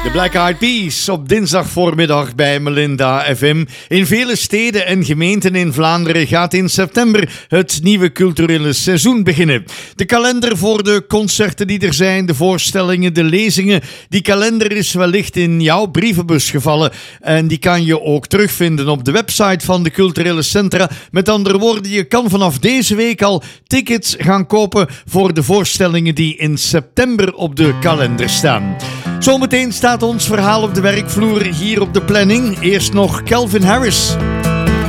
De Black Eyed Peas op dinsdag voormiddag bij Melinda FM. In vele steden en gemeenten in Vlaanderen gaat in september het nieuwe culturele seizoen beginnen. De kalender voor de concerten die er zijn, de voorstellingen, de lezingen. Die kalender is wellicht in jouw brievenbus gevallen en die kan je ook terugvinden op de website van de culturele centra. Met andere woorden, je kan vanaf deze week al tickets gaan kopen voor de voorstellingen die in september op de kalender staan. Zometeen staat ons verhaal op de werkvloer hier op de planning. Eerst nog Calvin Harris.